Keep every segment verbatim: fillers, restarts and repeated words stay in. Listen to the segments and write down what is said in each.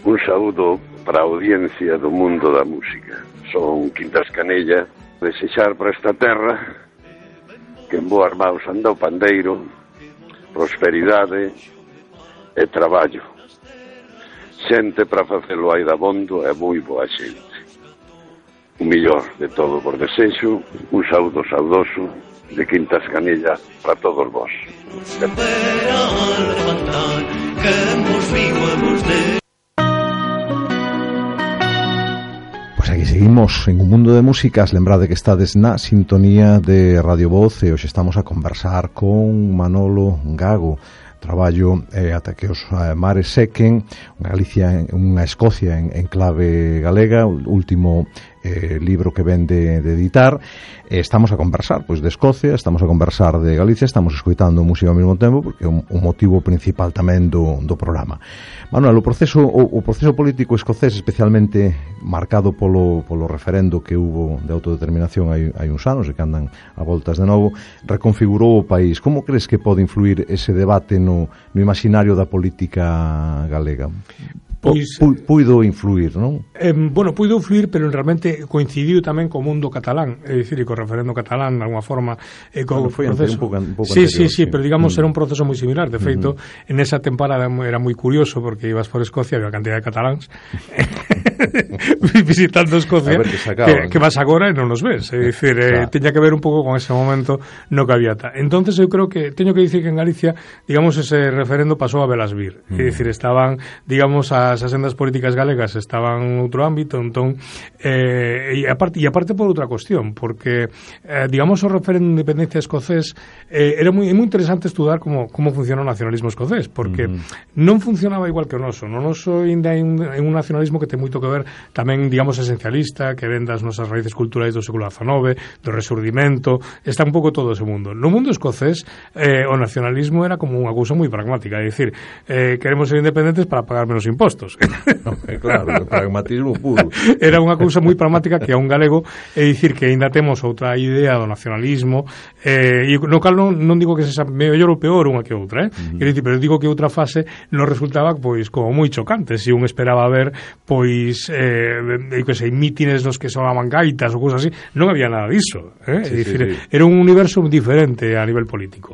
Un saúdo para a audiencia do mundo da música. Son Quintas Canella, desexar para esta terra que en boas maus anda o pandeiro, prosperidade e traballo. Xente para facelo aí dabondo e moi boa xente. O mellor de todo por desexo, un saúdo saudoso de Quintas Canella para todos vós. Pois aquí seguimos en un mundo de músicas. Lembrade que estades na sintonía de Radio Voz e hoxe estamos a conversar con Manolo Gago. Traballo eh, ata que os eh, mares sequen, unha Galicia, unha Escocia en, en clave galega, o último eh, libro que ven de, de editar. Eh, estamos a conversar pois de Escocia, estamos a conversar de Galicia, estamos escoitando música ao mesmo tempo, porque é un, un motivo principal tamén do, do programa. Manuel, o proceso o, o proceso político escocés, especialmente marcado polo, polo referendo que hubo de autodeterminación hai, hai uns anos, e que andan a voltas de novo, reconfigurou o país. Como crees que pode influir ese debate no, no imaginario da política galega? Pois, puido influir, non? Eh, bueno, puido influir, pero realmente coincidiu tamén co mundo catalán, é dicir, co referendo catalán, de alguma forma, eh, co bueno, foi proceso. Un pouco, un pouco sí, anterior, sí, sí, sí, pero digamos mm. era un proceso moi similar. De feito, mm-hmm. en esa temporada era moi curioso, porque ibas por Escocia, había cantidad de cataláns visitando Escocia, que, sacaban, que, que vas agora e non nos ves. É dicir, eh, claro. Teña que ver un pouco con ese momento no que había. Entonces eu creo que, teño que dicir que en Galicia, digamos, ese referendo pasou a velas vir. Mm. É dicir, estaban, digamos, a as asendas políticas galegas estaban en outro ámbito, entón eh, e, aparte, e aparte por outra cuestión, porque eh, digamos o referendo de independencia escocés eh, era moi, moi interesante estudar como, como funciona o nacionalismo escocés, porque mm. non funcionaba igual que o noso. No noso ainda é un, é un nacionalismo que ten moito que ver tamén, digamos, esencialista, que ven das nosas raíces culturais do século dezenove, do resurdimento, está un pouco todo ese mundo. No mundo escocés eh, o nacionalismo era como unha cousa moi pragmática, é dicir, eh, queremos ser independentes para pagar menos impostos. Claro, o pragmatismo puro. Era unha cousa moi pragmática que a un galego é dicir que aínda temos outra idea do nacionalismo, eh, e no cal non, non digo que sexa mellor ou peor unha que outra, eh? Uh-huh. Dicir, pero digo que outra fase nos resultaba pois como moi chocante, se un esperaba ver pois eh, que sei, mítines nos que sonaban gaitas ou cousas así, non había nada diso, eh? Sí, é dicir, sí, sí. Era un universo diferente a nivel político.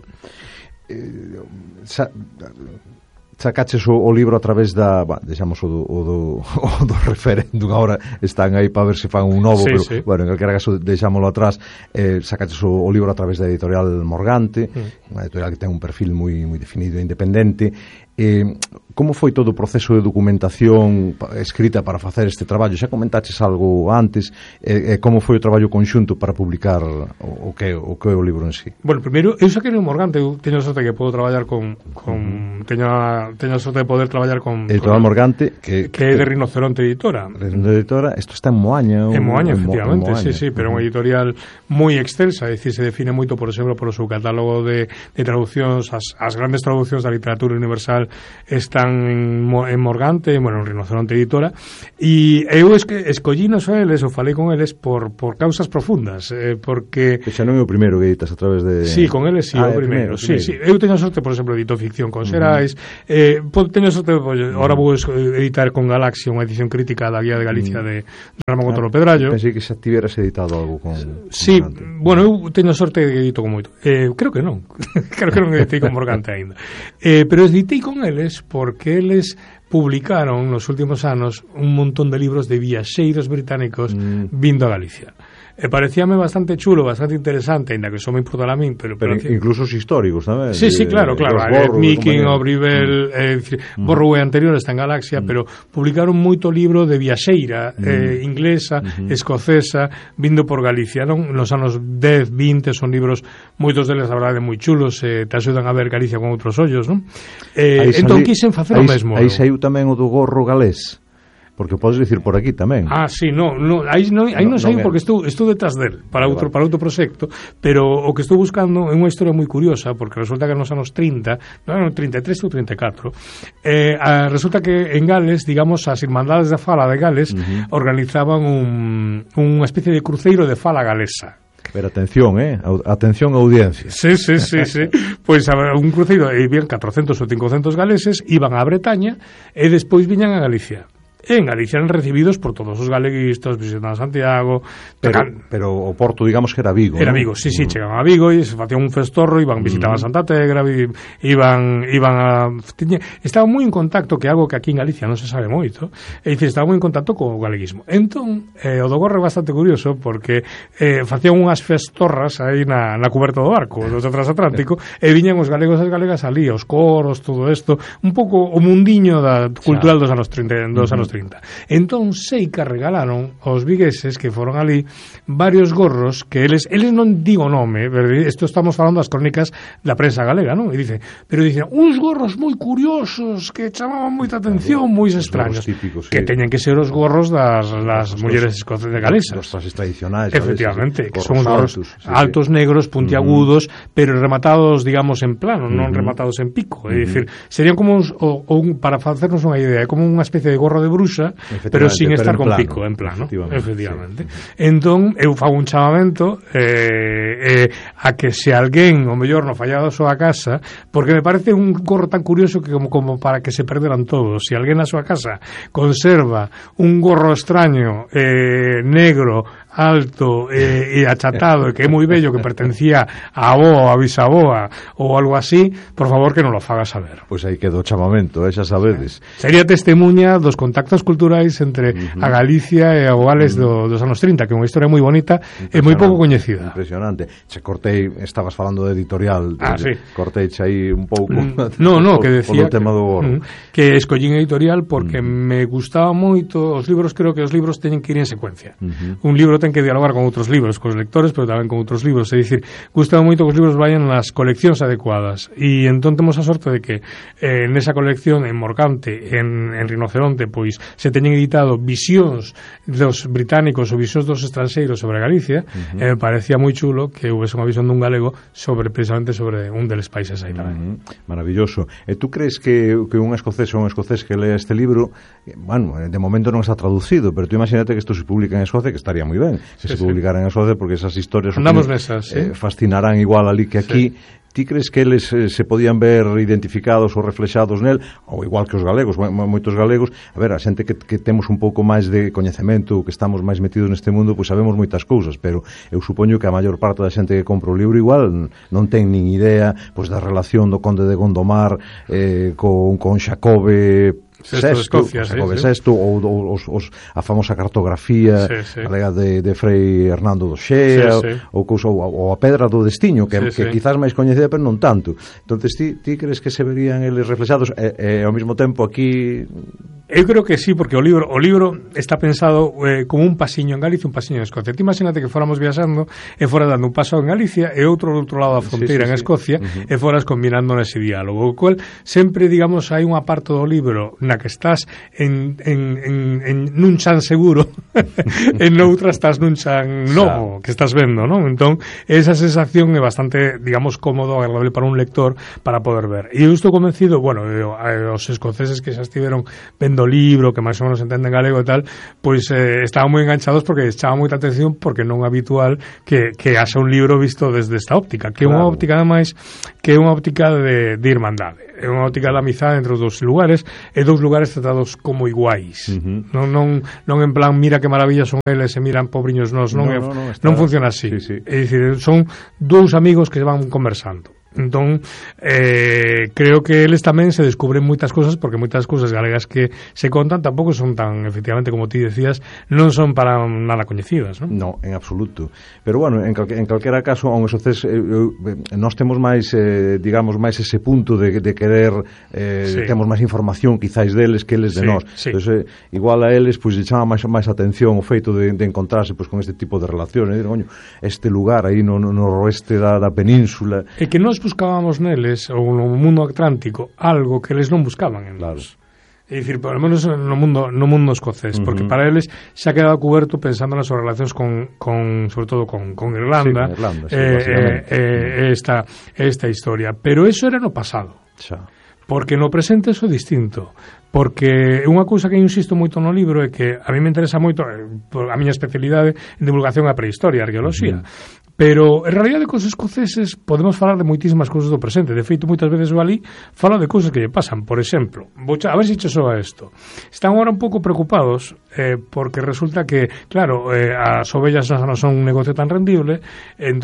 Eh, sa sacaches o, o libro a través da, bah, deixamos o do, o do, o do referéndum, agora están aí para ver se fan un novo, sí, pero, sí. Bueno, en calquera caso deixámoslo atrás. Eh, sacaches o, o libro a través da editorial Morgante, mm. unha editorial que ten un perfil moi, moi definido e independente. Eh, como foi todo o proceso de documentación escrita para facer este traballo? Xa comentaches algo antes, eh, eh, como foi o traballo conxunto para publicar o, o, que, o que é o libro en sí? Bueno, primeiro, eu saquei no Morgante, eu teño a sorte que podo traballar con, con uh-huh. teño, a, teño a sorte de poder traballar con Editorial Morgante, que, que é de Rinoceronte Editora. Rinoceronte Editora, isto está en Moaña. En Moaña, efectivamente, en Moaña. sí, sí, pero uh-huh. unha editorial moi extensa, é dicir, se define moito, por exemplo, por o seu catálogo de, de traduccións, as, as grandes traduccións da literatura universal están en, en Morgante, bueno, en Rinoceronte Editora, e eu es que escollinos a eles, ou falei con eles por, por causas profundas, eh, porque... Que xa non é o primeiro que editas a través de... Sí, con eles sí, ah, o primeiro, primeiro, sí, primeiro. Sí, eu teño sorte, por exemplo, edito ficción con Xerais, uh-huh. eh, teño sorte, pues, uh-huh. ahora vou editar con Galaxia unha edición crítica da Guía de Galicia uh-huh. de Ramón Gontolo Pedrallo. Pensei que xa tiveras editado algo con... Sí, con bueno, eu teño sorte de que edito con moito. Eh, creo que non, creo que non editei con Morgante aínda. Eh, pero editei con eles porque eles publicaron nos últimos anos un montón de libros de viaxeiros británicos mm. vindo a Galicia. E parecíame bastante chulo, bastante interesante, ainda que só me importara a min, pero, pero, pero incluso os históricos tamén. Sí, sí, claro, claro. Meeking, Obrivel, mm. eh, Borrow e anterior está en Galaxia, mm. pero publicaron moito libro de viaxeira mm. eh, inglesa, mm-hmm. escocesa, vindo por Galicia, non? Nos anos dez, vinte son libros, moitos deles, a verdade, moi chulos, eh, te axudan a ver Galicia con outros ollos, non? Eh, entón quixen facer o mesmo. Aí saiu tamén o do gorro galés. Porque podes dicir por aquí tamén. Ah, sí, no, no aí non, aí non, non sei porque estou estou detrás del para outro para outro proxecto, pero o que estou buscando é unha historia moi curiosa, porque resulta que nos anos trinta, non, trinta e tres ou trinta e catro, eh, a, resulta que en Gales, digamos, as Irmandades da Fala de Gales uh-huh. organizaban un unha especie de cruceiro de fala galesa. Pero atención, eh? Atención a audiencia. Sí, sí, sí, sí. Pois pues, un cruceiro, e vían catrocentos ou quinhentos galeses, iban a Bretaña e despois viñan a Galicia. En Galicia eran recibidos por todos os galeguistas, visitaban Santiago. Pero, pero o Porto, digamos que era Vigo, Era ¿no? Vigo, sí, sí, Mm. chegaban a Vigo e se facían un festorro, iban, visitaban Santa Tegra, vi- iban, iban a... Tiña, estaba moi en contacto, que é algo que aquí en Galicia non se sabe moito, é dicir, estaba moi en contacto co galeguismo. Entón, eh, o do Gorro é bastante curioso, porque eh, facían unhas festorras aí na, na cuberta do barco, do transatlántico, e viñan os galegos e as galegas ali, os coros, todo isto, un pouco o mundiño da cultural dos anos trinta, dos anos trinta. Entón, sei que regalaron aos vigueses que foron ali varios gorros que eles, eles non digo nome, pero isto estamos falando das crónicas da prensa galega, non? E dice, pero dicen, uns gorros moi curiosos que chamaban moita atención, moi extraños, típicos, sí. que teñen que ser os gorros das, das mulleres escocesas galesas. Dos trajes tradicionais. Efectivamente, ¿sabes? que son os gorros altos, sí, altos sí. negros, puntiagudos, uh-huh. pero rematados, digamos, en plano, non Uh-huh. rematados en pico. É Uh-huh. dicir, serían como, uns, o, o un, para facernos unha idea, é como unha especie de gorro de bruxa, pero sin pero estar en con plano, pico, en plano. Efectivamente. Efectivamente. Sí. Entón, eu fago un chamamento eh, eh, a que se alguén, o mellor, no fallado a súa casa, porque me parece un gorro tan curioso que como, como para que se perderan todos. Se alguén na súa casa conserva un gorro extraño, eh, negro, alto e, e achatado, e que é moi bello, que pertencía a avó, a bisaboa ou algo así, por favor que non lo faga saber. Pois aí quedou o chamamento, eh, xa sabedes. Sería testemunha dos contactos culturais entre Uh-huh. a Galicia e a Gales do, dos anos trinta, que é unha historia moi bonita e moi pouco coñecida. Impresionante. Che cortei, estabas falando de editorial, Ah, de, sí. Cortei aí un pouco. Mm, no, no, que decía polo tema do gorro. que, que escollín editorial porque mm. me gustaba moito os libros, creo que os libros teñen que ir en secuencia. Uh-huh. Un libro ten que dialogar con outros libros, cos lectores, pero tamén con outros libros, é dicir, gustaba moito que os libros vayan nas coleccións adecuadas, e entón temos a sorte de que eh, nesa colección en Morcante, en, en Rinoceronte, pois se teñen editado visións dos británicos ou visións dos estranxeiros sobre Galicia, uh-huh. e me parecía moi chulo que houvese unha visión dun galego sobre precisamente sobre un deles países aí tamén. Uh-huh. Maravilloso. E tú crees que, que un escocés ou un escocés que lea este libro, bueno, de momento non está traducido, pero tú imagínate que isto se publica en Escocia, que estaría moi ben que sí, se publicara sí. en Escocia, porque esas historias andamos nesas, eh, sí. fascinarán igual ali que aquí. Sí. Ti crees que eles eh, se podían ver identificados ou reflexados nel, ou igual que os galegos, moitos galegos, a ver, a xente que, que temos un pouco máis de coñecemento, que estamos máis metidos neste mundo, pois sabemos moitas cousas, pero eu supoño que a maior parte da xente que compra o libro igual non ten nin idea pois da relación do conde de Gondomar eh, con, con Xacobe Sexto, Escocia, sí, sí. Sexto, ou, ou os, os, a famosa cartografía sí, sí. galega de, de Frei Hernando do Xea, sí, sí. ou, ou, ou a Pedra do Destiño, que, sí, que sí. quizás máis coñecida, pero non tanto. Entonces ti, ti crees que se verían eles reflexados e, e ao mesmo tempo aquí... Eu creo que sí, porque o libro o libro está pensado eh, como un pasiño en Galicia, un pasiño en Escocia. Ti imagínate que fóramos viaxando e fora dando un paso en Galicia e outro do outro lado da fronteira sí, sí, en Escocia sí. uh-huh. e foras combinando nese diálogo, o cual sempre, digamos, hai unha parte do libro na que estás en, en, en, en nun chan seguro e noutra estás nun chan novo que estás vendo, non? Entón, esa sensación é bastante, digamos, cómodo, agradable para un lector para poder ver. E eu estou convencido, bueno, os escoceses que xa estiveron vendo do libro, que máis ou menos entenden galego e tal, pois eh, estaban moi enganchados porque chama moita atención, porque non é habitual que, que haxa un libro visto desde esta óptica, que é claro. Unha óptica ademais que é unha óptica de, de irmandade, é unha óptica de amizade entre os dous lugares, e dous lugares tratados como iguais, uh-huh. non, non, non en plan mira que maravilla son eles e miran pobriños nos, non, no, é, no, no, está... non funciona así, sí, sí. É dicir, son dous amigos que van conversando. Entón, eh, creo que eles tamén se descubren moitas cousas, porque moitas cousas galegas que se contan tampouco son tan, efectivamente, como ti decías, non son para nada coñecidas, non? No, en absoluto. Pero, bueno, en, calque, en calquera caso, aun esos eh, nós temos máis, eh, digamos, máis ese punto de, de querer, eh, sí. temos máis información, quizáis, deles que eles de sí, nós. Sí. Entón, eh, igual a eles, pois, pues, chama máis, máis atención o feito de, de encontrarse, pois, con este tipo de relaciones, eh, coño, este lugar aí no, no noroeste da, da península. E que nós buscábamos neles, ou no mundo atlántico, algo que eles non buscaban en claro. nós. É dicir, por lo menos no mundo no mundo escocés, uh-huh. porque para eles xa quedaba cuberto pensando nas súas relacións con, con sobre todo con, con Irlanda, sí, con Irlanda sí, eh, eh, eh, esta, esta historia. Pero eso era no pasado. Xa. Porque no presente eso é distinto. Porque unha cousa que insisto moito no libro é que a mí me interesa moito, a miña especialidade en divulgación a prehistoria, a arqueoloxía. Uh-huh. Pero, en realidad, cos escoceses podemos falar de moitísimas cousas do presente. De feito, moitas veces o ali fala de cousas que lle pasan. Por exemplo, vou a ver se che soa isto. Están agora un pouco preocupados eh, porque resulta que, claro, eh, as ovellas non son un negocio tan rendible, entón